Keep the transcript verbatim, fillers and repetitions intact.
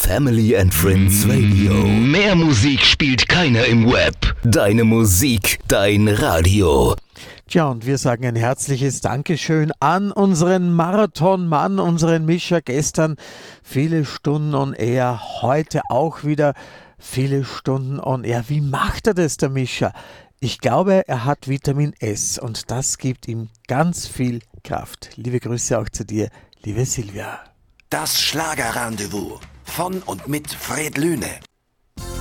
Family and Friends Radio. Mehr Musik spielt keiner im Web. Deine Musik, dein Radio. Tja, und wir sagen ein herzliches Dankeschön an unseren Marathonmann, unseren Mischa. Gestern viele Stunden on Air, heute auch wieder viele Stunden on Air. Wie macht er das, der Mischa? Ich glaube, er hat Vitamin S und das gibt ihm ganz viel Kraft. Liebe Grüße auch zu dir, liebe Silvia. Das Schlagerrendezvous von und mit Fred Lüne.